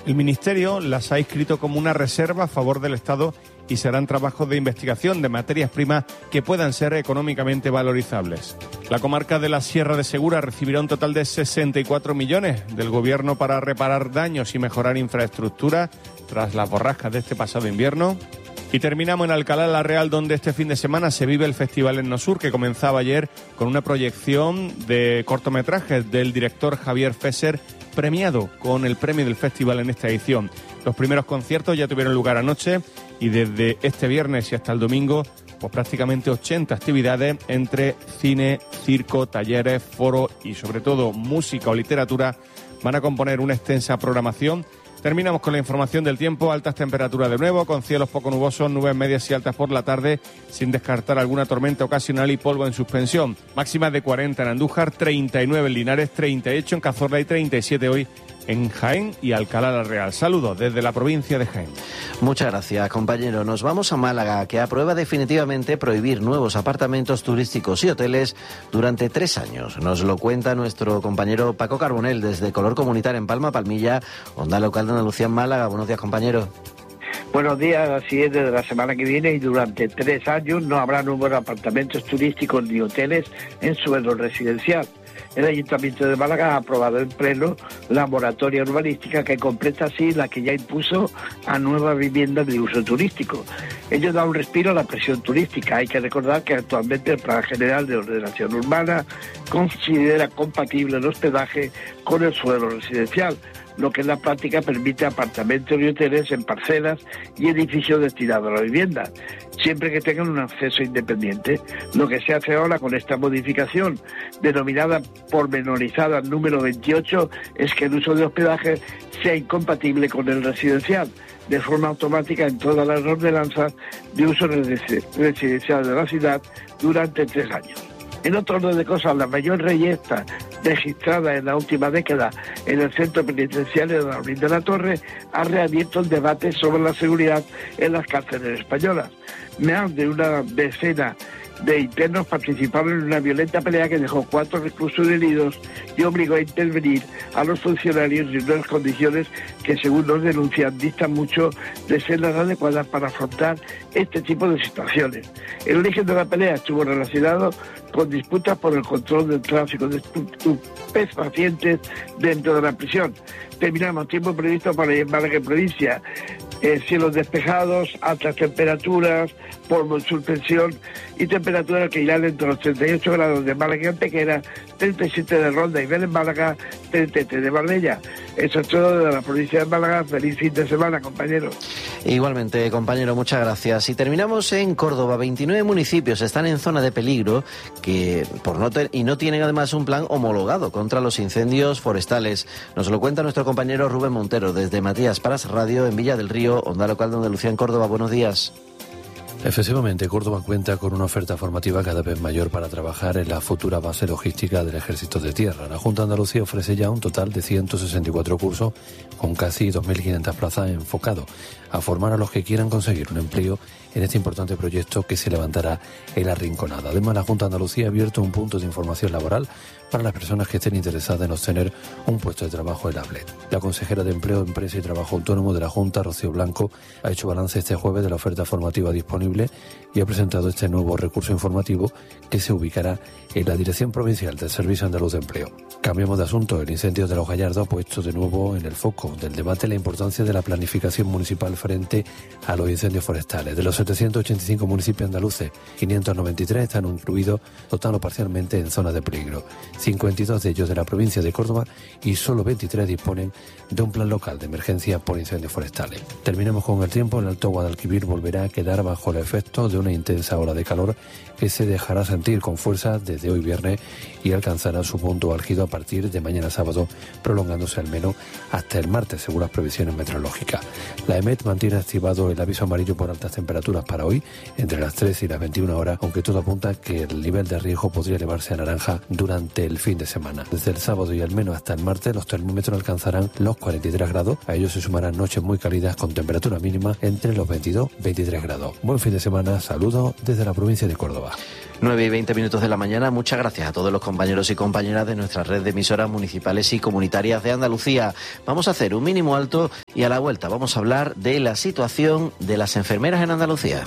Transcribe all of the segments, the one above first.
El Ministerio las ha inscrito como una reserva a favor del Estado y serán trabajos de investigación de materias primas que puedan ser económicamente valorizables. La comarca de la Sierra de Segura recibirá un total de 64 millones del Gobierno para reparar daños y mejorar infraestructura tras las borrascas de este pasado invierno. Y terminamos en Alcalá la Real, donde este fin de semana se vive el Festival Etnosur, que comenzaba ayer con una proyección de cortometrajes del director Javier Fesser, premiado con el premio del festival en esta edición. Los primeros conciertos ya tuvieron lugar anoche y desde este viernes y hasta el domingo, pues prácticamente 80 actividades entre cine, circo, talleres, foro y sobre todo música o literatura van a componer una extensa programación. Terminamos con la información del tiempo. Altas temperaturas de nuevo, con cielos poco nubosos, nubes medias y altas por la tarde, sin descartar alguna tormenta ocasional y polvo en suspensión. Máximas de 40 en Andújar, 39 en Linares, 38 en Cazorla y 37 hoy en Jaén y Alcalá la Real. Saludos desde la provincia de Jaén. Muchas gracias, compañero. Nos vamos a Málaga, que aprueba definitivamente prohibir nuevos apartamentos turísticos y hoteles durante 3 años. Nos lo cuenta nuestro compañero Paco Carbonell desde Color Comunitario en Palma Palmilla, Onda Local de Andalucía en Málaga. Buenos días, compañero. Buenos días, así es, desde la semana que viene y durante 3 años no habrá nuevos apartamentos turísticos ni hoteles en suelo residencial. El Ayuntamiento de Málaga ha aprobado en pleno la moratoria urbanística que completa así la que ya impuso a nuevas viviendas de uso turístico. Ello da un respiro a la presión turística. Hay que recordar que actualmente el Plan General de Ordenación Urbana considera compatible el hospedaje con el suelo residencial, lo que en la práctica permite apartamentos y hoteles en parcelas y edificios destinados a la vivienda, siempre que tengan un acceso independiente. Lo que se hace ahora con esta modificación, denominada pormenorizada número 28, es que el uso de hospedaje sea incompatible con el residencial, de forma automática en todas las ordenanzas de uso residencial de la ciudad durante 3 años. En otro orden de cosas, la mayor reyerta registrada en la última década en el centro penitenciario de Alaurín de la Torre ha reabierto el debate sobre la seguridad en las cárceles españolas. Más de una decena de internos participaron en una violenta pelea que dejó 4 reclusos heridos y obligó a intervenir a los funcionarios en unas condiciones que, según nos denuncian, distan mucho de ser las adecuadas para afrontar este tipo de situaciones. El origen de la pelea estuvo relacionado con disputas por el control del tráfico de estupefacientes dentro de la prisión. Terminamos tiempo previsto para ir en Málaga provincia. Cielos despejados, altas temperaturas, polvo en suspensión y temperaturas que irán entre los 38 grados de Málaga y Antequera, 37 de Ronda y Vélez Málaga, 33 de Marbella. Eso es todo de la provincia de Málaga. Feliz fin de semana, compañero. Igualmente, compañero, muchas gracias. Y terminamos en Córdoba. 29 municipios están en zona de peligro y no tienen además un plan homologado contra los incendios forestales. Nos lo cuenta nuestro compañero Rubén Montero desde Matías Paras Radio en Villa del Río, Onda Local de Andalucía en Córdoba. Buenos días. Efectivamente, Córdoba cuenta con una oferta formativa cada vez mayor para trabajar en la futura base logística del Ejército de Tierra. La Junta de Andalucía ofrece ya un total de 164 cursos con casi 2.500 plazas enfocado a formar a los que quieran conseguir un empleo en este importante proyecto que se levantará en la Rinconada. Además, la Junta de Andalucía ha abierto un punto de información laboral para las personas que estén interesadas en obtener un puesto de trabajo en la ABLED. La consejera de Empleo, Empresa y Trabajo Autónomo de la Junta, Rocío Blanco, ha hecho balance este jueves de la oferta formativa disponible y ha presentado este nuevo recurso informativo que se ubicará en la Dirección Provincial del Servicio Andaluz de Empleo. Cambiamos de asunto. El incendio de Los Gallardos ha puesto de nuevo en el foco del debate la importancia de la planificación municipal frente a los incendios forestales. De los 785 municipios andaluces, 593 están incluidos total o parcialmente en zonas de peligro, 52 de ellos de la provincia de Córdoba y solo 23 disponen de un plan local de emergencia por incendios forestales. Terminamos con el tiempo. El Alto Guadalquivir volverá a quedar bajo el efecto de una intensa ola de calor que se dejará sentir con fuerza desde hoy viernes y alcanzará su punto álgido a partir de mañana sábado, prolongándose al menos hasta el martes, según las previsiones meteorológicas. La EMET mantiene activado el aviso amarillo por altas temperaturas para hoy, entre las 3 y las 21 horas, aunque todo apunta que el nivel de riesgo podría elevarse a naranja durante el fin de semana. Desde el sábado y al menos hasta el martes, los termómetros alcanzarán los 43 grados. A ellos se sumarán noches muy cálidas con temperatura mínima entre los 22 y 23 grados. Buen fin fin de semana. Saludo desde la provincia de Córdoba. 9:20 de la mañana. Muchas gracias a todos los compañeros y compañeras de nuestra red de emisoras municipales y comunitarias de Andalucía. Vamos a hacer un mínimo alto y a la vuelta vamos a hablar de la situación de las enfermeras en Andalucía.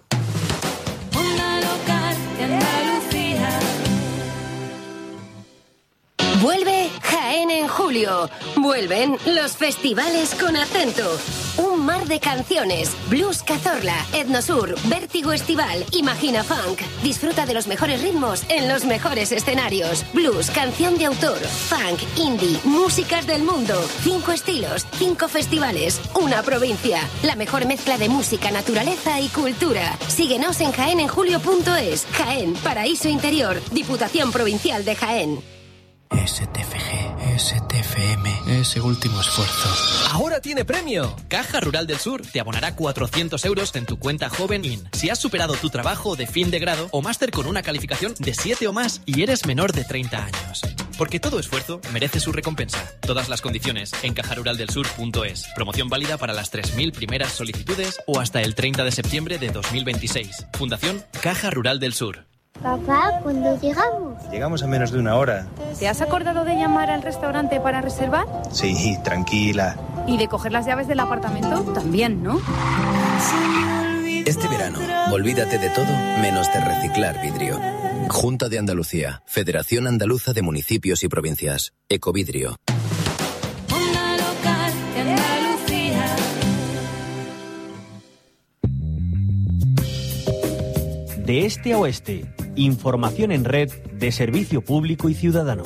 Vuelve Jaén en julio. Vuelven los festivales con acento. Un mar de canciones. Blues Cazorla, Etnosur, Vértigo Estival, Imagina Funk. Disfruta de los mejores ritmos en los mejores escenarios. Blues, canción de autor, funk, indie, músicas del mundo. 5 estilos, 5 festivales, una provincia. La mejor mezcla de música, naturaleza y cultura. Síguenos en jaenenjulio.es. Jaén, Paraíso Interior, Diputación Provincial de Jaén. STFG, STFM, ese último esfuerzo. ¡Ahora tiene premio! Caja Rural del Sur te abonará 400 euros en tu cuenta Joven IN si has superado tu trabajo de fin de grado o máster con una calificación de 7 o más y eres menor de 30 años. Porque todo esfuerzo merece su recompensa. Todas las condiciones en cajaruraldelsur.es. Promoción válida para las 3.000 primeras solicitudes o hasta el 30 de septiembre de 2026. Fundación Caja Rural del Sur. Papá, ¿cuándo llegamos? Llegamos en menos de una hora. ¿Te has acordado de llamar al restaurante para reservar? Sí, tranquila. ¿Y de coger las llaves del apartamento? También, ¿no? Este verano, olvídate de todo menos de reciclar vidrio. Junta de Andalucía, Federación Andaluza de Municipios y Provincias, Ecovidrio. Onda local de Andalucía. De este a oeste, información en red de servicio público y ciudadano.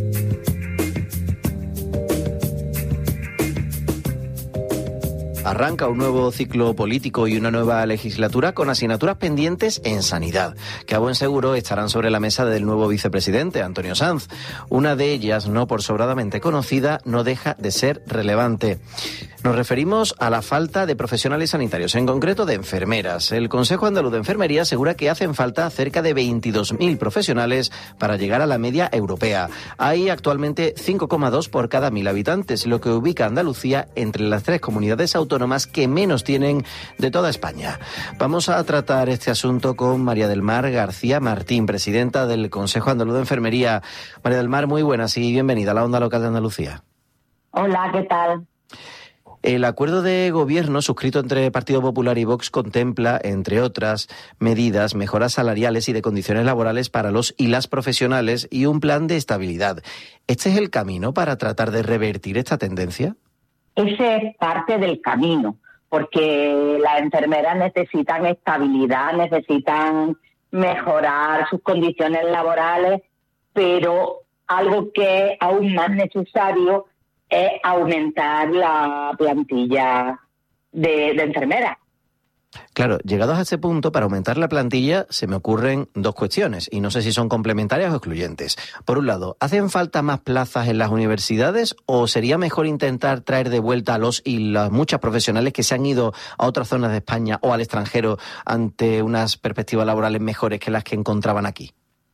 Arranca un nuevo ciclo político y una nueva legislatura con asignaturas pendientes en sanidad, que a buen seguro estarán sobre la mesa del nuevo vicepresidente, Antonio Sanz. Una de ellas, no por sobradamente conocida, no deja de ser relevante. Nos referimos a la falta de profesionales sanitarios, en concreto de enfermeras. El Consejo Andaluz de Enfermería asegura que hacen falta cerca de 22.000 profesionales para llegar a la media europea. Hay actualmente 5,2 por cada 1.000 habitantes, lo que ubica a Andalucía entre las 3 comunidades autónomas que menos tienen de toda España. Vamos a tratar este asunto con María del Mar García Martín, presidenta del Consejo Andaluz de Enfermería. María del Mar, muy buenas y bienvenida a la Onda Local de Andalucía. Hola, ¿qué tal? El acuerdo de gobierno suscrito entre Partido Popular y Vox contempla, entre otras medidas, mejoras salariales y de condiciones laborales para los y las profesionales y un plan de estabilidad. ¿Este es el camino para tratar de revertir esta tendencia? Ese es parte del camino, porque las enfermeras necesitan estabilidad, necesitan mejorar sus condiciones laborales, pero algo que es aún más necesario es aumentar la plantilla de enfermeras. Claro, llegados a este punto, para aumentar la plantilla se me ocurren 2 cuestiones, y no sé si son complementarias o excluyentes. Por un lado, ¿hacen falta más plazas en las universidades o sería mejor intentar traer de vuelta a los y las muchas profesionales que se han ido a otras zonas de España o al extranjero ante unas perspectivas laborales mejores que las que encontraban aquí?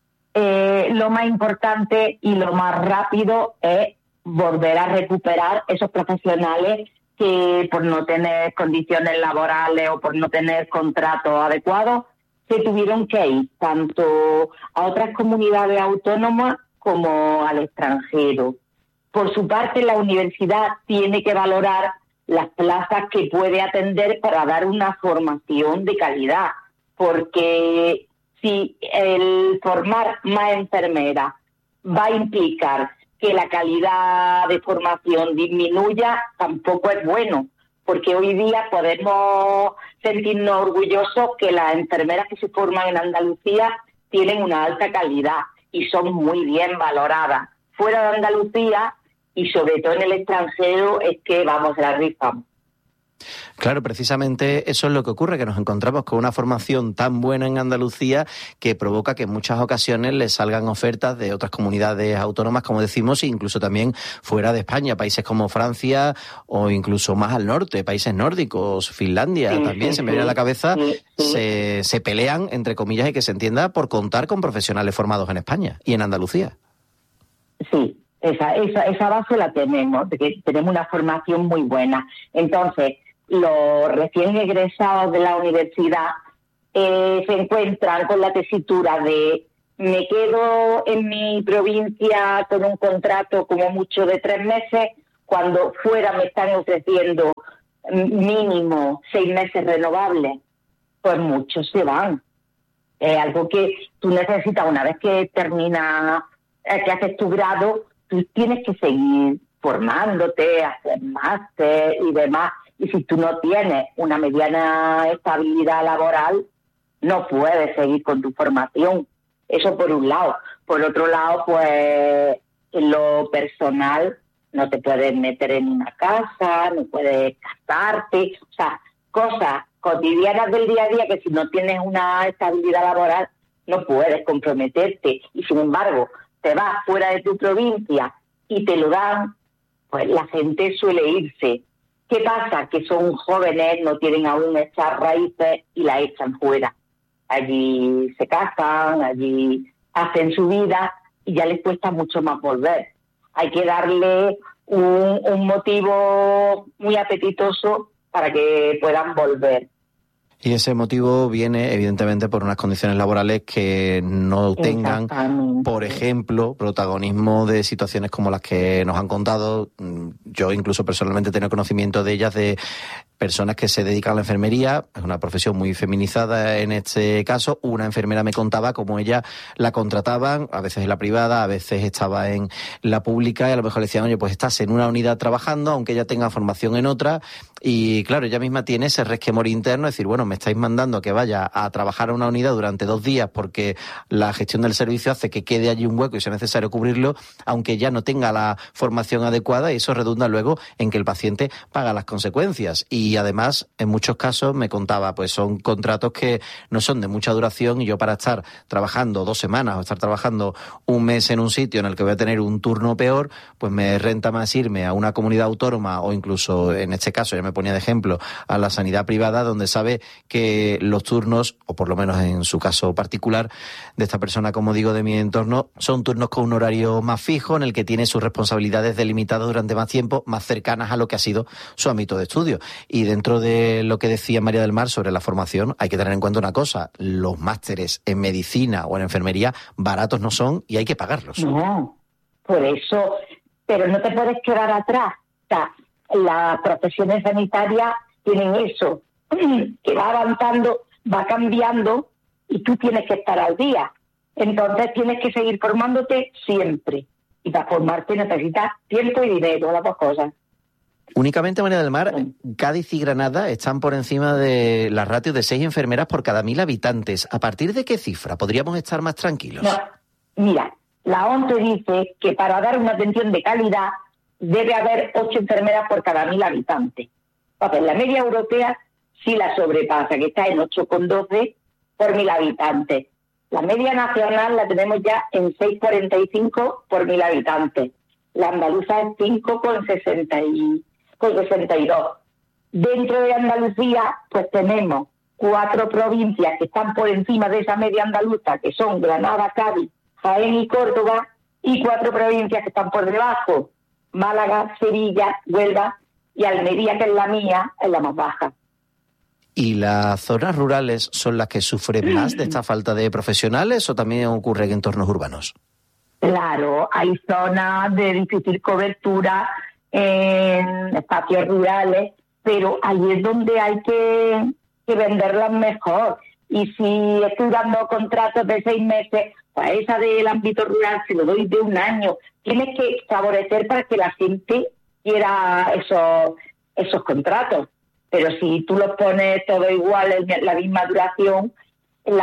Lo más importante y lo más rápido es volver a recuperar esos profesionales que por no tener condiciones laborales o por no tener contratos adecuados se tuvieron que ir tanto a otras comunidades autónomas como al extranjero. Por su parte, la universidad tiene que valorar las plazas que puede atender para dar una formación de calidad, porque si el formar más enfermeras va a implicar que la calidad de formación disminuya, tampoco es bueno, porque hoy día podemos sentirnos orgullosos que las enfermeras que se forman en Andalucía tienen una alta calidad y son muy bien valoradas. Fuera de Andalucía y sobre todo en el extranjero es que vamos, la rifamos. Claro, precisamente eso es lo que ocurre, que nos encontramos con una formación tan buena en Andalucía que provoca que en muchas ocasiones les salgan ofertas de otras comunidades autónomas, como decimos, e incluso también fuera de España, países como Francia o incluso más al norte, países nórdicos, Finlandia, también se me viene a la cabeza, se pelean, entre comillas, y que se entienda, por contar con profesionales formados en España y en Andalucía. Sí. Esa base la tenemos, de que tenemos una formación muy buena. Entonces, los recién egresados de la universidad se encuentran con la tesitura de me quedo en mi provincia con un contrato como mucho de 3 meses, cuando fuera me están ofreciendo mínimo 6 meses renovables, pues muchos se van. Es algo que tú necesitas una vez que termina, que haces tu grado, tú tienes que seguir formándote, hacer máster y demás. Y si tú no tienes una mediana estabilidad laboral, no puedes seguir con tu formación. Eso por un lado. Por otro lado, pues en lo personal no te puedes meter en una casa, no puedes casarte, o sea, cosas cotidianas del día a día que si no tienes una estabilidad laboral no puedes comprometerte. Y sin embargo, te vas fuera de tu provincia y te lo dan, pues la gente suele irse. ¿Qué pasa? Que son jóvenes, no tienen aún estas raíces y la echan fuera. Allí se casan, allí hacen su vida y ya les cuesta mucho más volver. Hay que darle un motivo muy apetitoso para que puedan volver. Y ese motivo viene, evidentemente, por unas condiciones laborales que no tengan, por ejemplo, protagonismo de situaciones como las que nos han contado. Yo incluso personalmente tengo conocimiento de ellas, de personas que se dedican a la enfermería. Es una profesión muy feminizada en este caso. Una enfermera me contaba cómo ella la contrataban, a veces en la privada, a veces estaba en la pública, y a lo mejor le decían, oye, pues estás en una unidad trabajando, aunque ella tenga formación en otra. Y claro, ella misma tiene ese resquemor interno, es decir, bueno, me estáis mandando a que vaya a trabajar a una unidad durante 2 días porque la gestión del servicio hace que quede allí un hueco y sea necesario cubrirlo, aunque ya no tenga la formación adecuada, y eso redunda luego en que el paciente paga las consecuencias. Y además, en muchos casos, me contaba, pues son contratos que no son de mucha duración, y yo para estar trabajando 2 semanas o estar trabajando 1 mes en un sitio en el que voy a tener un turno peor, pues me renta más irme a una comunidad autónoma, o incluso, en este caso, ya me ponía de ejemplo, a la sanidad privada, donde sabe que los turnos, o por lo menos en su caso particular, de esta persona, como digo, de mi entorno, son turnos con un horario más fijo, en el que tiene sus responsabilidades delimitadas durante más tiempo, más cercanas a lo que ha sido su ámbito de estudio. Y dentro de lo que decía María del Mar sobre la formación, hay que tener en cuenta una cosa: los másteres en medicina o en enfermería baratos no son, y hay que pagarlos. No, por eso, pero no te puedes quedar atrás. O sea, las profesiones sanitarias tienen eso, que va avanzando, va cambiando, y tú tienes que estar al día. Entonces tienes que seguir formándote siempre. Y para formarte necesitas tiempo y dinero, las 2 cosas. Únicamente, María del Mar, Cádiz y Granada están por encima de la ratio de 6 enfermeras por cada 1000 habitantes. ¿A partir de qué cifra podríamos estar más tranquilos? No, mira, la OMS dice que para dar una atención de calidad debe haber 8 enfermeras por cada 1000 habitantes. Entonces, la media europea sí la sobrepasa, que está en 8,12 por 1000 habitantes. La media nacional la tenemos ya en 6,45 por 1000 habitantes. La andaluza es 5,62. Dentro de Andalucía, pues tenemos 4 provincias que están por encima de esa media andaluza, que son Granada, Cádiz, Jaén y Córdoba, y 4 provincias que están por debajo: Málaga, Sevilla, Huelva y Almería, que es la mía, es la más baja. ¿Y las zonas rurales son las que sufren más de esta falta de profesionales, o también ocurre en entornos urbanos? Claro, hay zonas de difícil cobertura en espacios rurales, pero ahí es donde hay que venderlas mejor. Y si estoy dando contratos de 6 meses, pues esa del ámbito rural se lo doy de 1 año. Tienes que favorecer para que la gente quiera esos contratos. Pero si tú los pones todo igual, la misma duración, el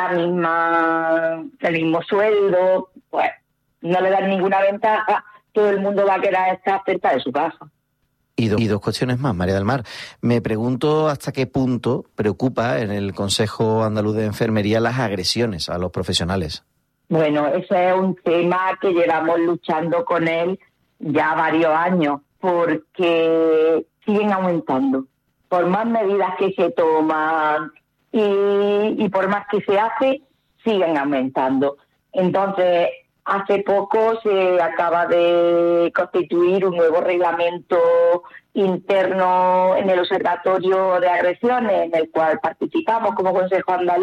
mismo sueldo, pues no le dan ninguna ventaja, todo el mundo va a querer estar cerca de su casa. Y 2 cuestiones más, María del Mar. Me pregunto hasta qué punto preocupa en el Consejo Andaluz de Enfermería las agresiones a los profesionales. Bueno, ese es un tema que llevamos luchando con él ya varios años, porque siguen aumentando. Por más medidas que se toman y por más que se hace, siguen aumentando. Entonces, hace poco se acaba de constituir un nuevo reglamento interno en el Observatorio de Agresiones, en el cual participamos como Consejo Andaluz,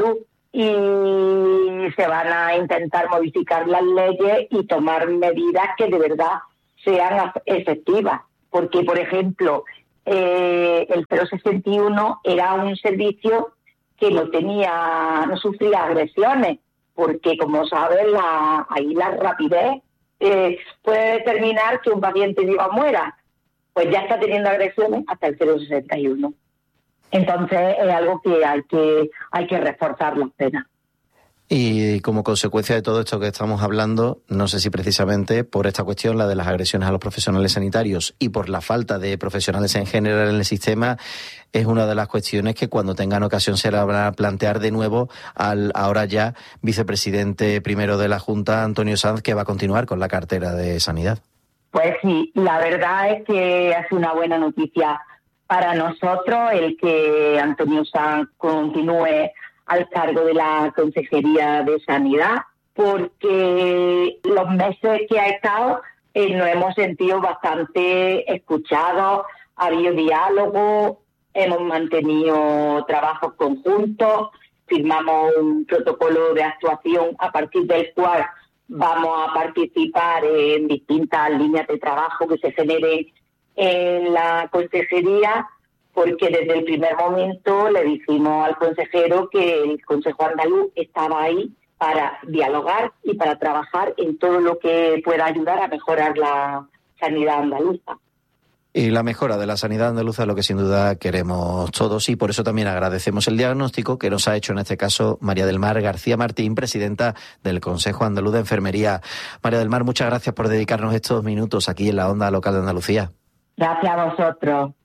y se van a intentar modificar las leyes y tomar medidas que de verdad sean efectivas. Porque, por ejemplo, el 061 era un servicio que no sufría agresiones, porque, como saben, ahí la rapidez puede determinar que un paciente viva o muera. Pues ya está teniendo agresiones hasta el 061. Entonces es algo que hay que reforzar las penas. Y como consecuencia de todo esto que estamos hablando, no sé si precisamente por esta cuestión, la de las agresiones a los profesionales sanitarios y por la falta de profesionales en general en el sistema, es una de las cuestiones que cuando tengan ocasión se la van a plantear de nuevo al ahora ya vicepresidente primero de la Junta, Antonio Sanz, que va a continuar con la cartera de Sanidad. Pues sí, la verdad es que es una buena noticia para nosotros el que Antonio Sanz continúe al cargo de la Consejería de Sanidad, porque los meses que ha estado nos hemos sentido bastante escuchados, ha habido diálogo, hemos mantenido trabajos conjuntos, firmamos un protocolo de actuación a partir del cual vamos a participar en distintas líneas de trabajo que se generen en la consejería, porque desde el primer momento le dijimos al consejero que el Consejo Andaluz estaba ahí para dialogar y para trabajar en todo lo que pueda ayudar a mejorar la sanidad andaluza. Y la mejora de la sanidad andaluza es lo que sin duda queremos todos, y por eso también agradecemos el diagnóstico que nos ha hecho en este caso María del Mar García Martín, presidenta del Consejo Andaluz de Enfermería. María del Mar, muchas gracias por dedicarnos estos minutos aquí en la Onda Local de Andalucía. Gracias a vosotros.